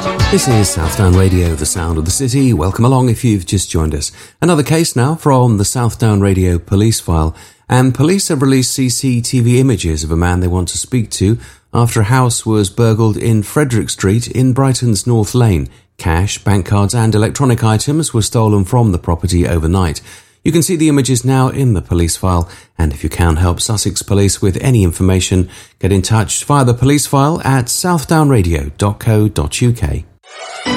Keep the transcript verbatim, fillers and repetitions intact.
This is Southdown Radio, the sound of the city. Welcome along if you've just joined us. Another case now from the Southdown Radio police file. And police have released C C T V images of a man they want to speak to after a house was burgled in Frederick Street in Brighton's North Lane. Cash, bank cards and electronic items were stolen from the property overnight. You can see the images now in the police file, and if you can help Sussex Police with any information, get in touch via the police file at southdown radio dot co dot uk.